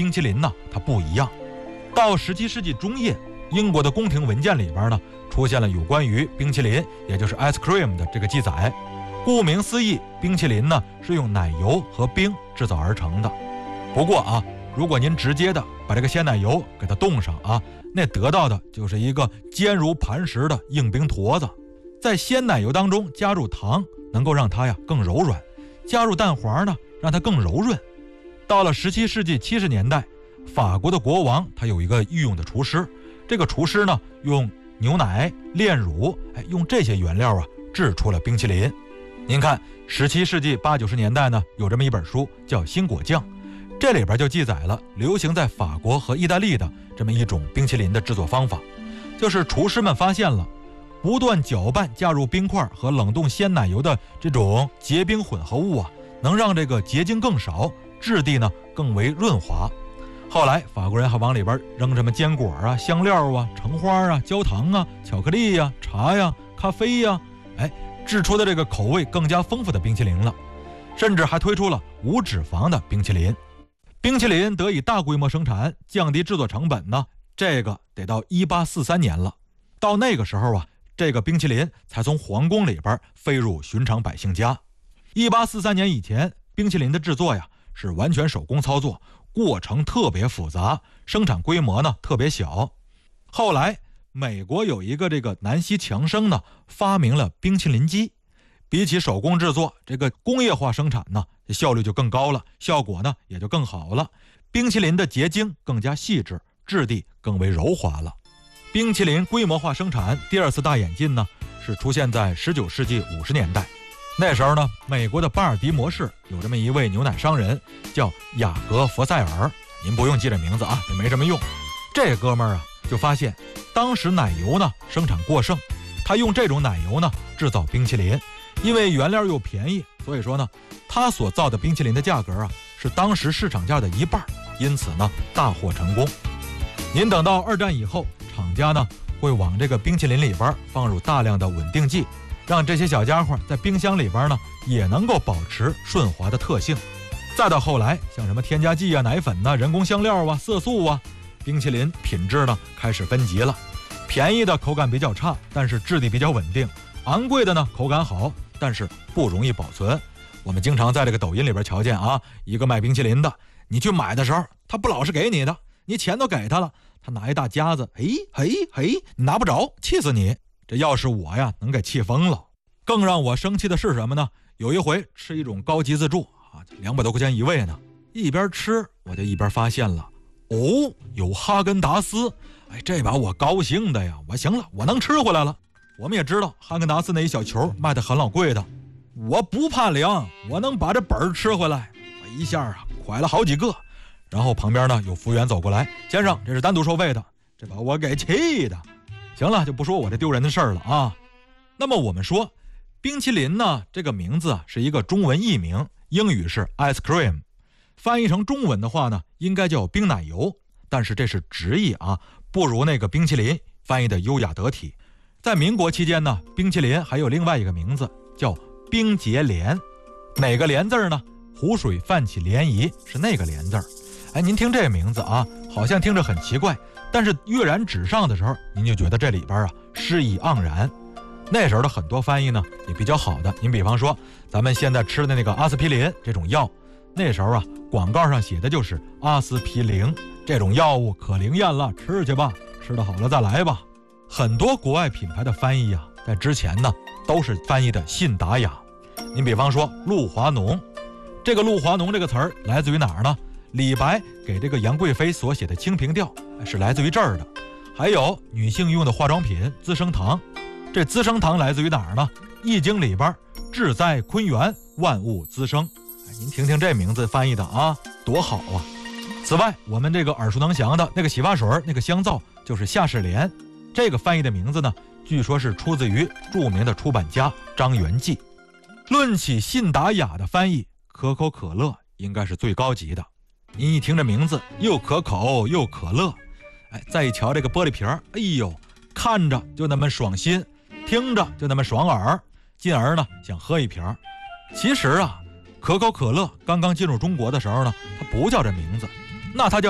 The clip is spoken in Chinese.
冰淇淋呢它不一样。到17世纪中叶，英国的宫廷文件里边呢出现了有关于冰淇淋，也就是 ice cream 的这个记载。顾名思义，冰淇淋呢是用奶油和冰制造而成的。不过啊，如果您直接的把这个鲜奶油给它冻上啊，那得到的就是一个坚如磐石的硬冰坨子。在鲜奶油当中加入糖，能够让它呀更柔软；加入蛋黄呢，让它更柔润。到了17世纪70年代，法国的国王他有一个御用的厨师，这个厨师呢用牛奶、炼乳，用这些原料啊制出了冰淇淋。您看17世纪80、90年代呢，有这么一本书叫《新果酱》，这里边就记载了流行在法国和意大利的这么一种冰淇淋的制作方法，就是厨师们发现了不断搅拌加入冰块和冷冻鲜奶油的这种结冰混合物啊，能让这个结晶更少，质地呢更为润滑。后来法国人还往里边扔什么坚果啊、香料啊、橙花啊、焦糖啊、巧克力呀、茶呀、咖啡呀，制出的这个口味更加丰富的冰淇淋了，甚至还推出了无脂肪的冰淇淋。冰淇淋得以大规模生产，降低制作成本呢，这个得到1843年了。到那个时候啊，这个冰淇淋才从皇宫里边飞入寻常百姓家。1843年以前，冰淇淋的制作呀是完全手工操作，过程特别复杂，生产规模呢特别小。后来美国有一个这个南西强生呢发明了冰淇淋机，比起手工制作，这个工业化生产呢效率就更高了，效果呢也就更好了，冰淇淋的结晶更加细致，质地更为柔滑了。冰淇淋规模化生产第二次大演进呢是出现在19世纪50年代。那时候呢，美国的巴尔的摩市有这么一位牛奶商人叫雅各·佛塞尔，您不用记这名字啊，这没什么用。这哥们儿啊就发现当时奶油呢生产过剩，他用这种奶油呢制造冰淇淋，因为原料又便宜，所以说呢他所造的冰淇淋的价格啊是当时市场价的1半，因此呢大获成功。您等到2战以后，厂家呢会往这个冰淇淋里边放入大量的稳定剂，让这些小家伙在冰箱里边呢也能够保持顺滑的特性。再到后来，像什么添加剂啊、奶粉啊、人工香料啊、色素啊，冰淇淋品质呢开始分级了。便宜的口感比较差，但是质地比较稳定；昂贵的呢口感好，但是不容易保存。我们经常在这个抖音里边瞧见啊，一个卖冰淇淋的，你去买的时候他不老实给你的，你钱都给他了，他拿一大夹子，你拿不着，气死你。这要是我呀能给气疯了。更让我生气的是什么呢？有一回吃一种高级自助啊，200多块钱一位呢，一边吃我就一边发现了有哈根达斯，这把我高兴的呀，我行了，我能吃回来了。我们也知道哈根达斯那一小球卖的很老贵的，我不怕凉，我能把这本儿吃回来。我一下啊蒯了好几个，然后旁边呢有服务员走过来，先生，这是单独收费的，这把我给气的。行了，就不说我这丢人的事儿了啊。那么我们说冰淇淋呢这个名字啊是一个中文译名，英语是 ice cream， 翻译成中文的话呢应该叫冰奶油，但是这是直译啊，不如那个冰淇淋翻译的优雅得体。在民国期间呢，冰淇淋还有另外一个名字叫冰结莲。哪个莲字呢？湖水泛起涟漪是那个莲字。您听这名字啊，好像听着很奇怪，但是跃然纸上的时候，您就觉得这里边啊诗意盎然。那时候的很多翻译呢也比较好的，您比方说咱们现在吃的那个阿司匹林这种药，那时候啊广告上写的就是阿司匹林，这种药物可灵验了，吃去吧，吃得好了再来吧。很多国外品牌的翻译啊在之前呢都是翻译的信达雅。您比方说露华浓，这个露华浓这个词儿来自于哪儿呢？李白给这个杨贵妃所写的清平调是来自于这儿的。还有女性用的化妆品资生堂，这资生堂来自于哪儿呢？易经里边志在坤元，万物滋生。您听听这名字翻译的啊多好啊。此外我们这个耳熟能详的那个洗发水那个香皂就是夏世莲，这个翻译的名字呢据说是出自于著名的出版家张元济。论起信达雅的翻译，可口可乐应该是最高级的。您一听这名字又可口又可乐，再一瞧这个玻璃瓶，看着就那么爽心，听着就那么爽耳，进而呢想喝一瓶。其实啊，可口可乐刚刚进入中国的时候呢，它不叫这名字，那它叫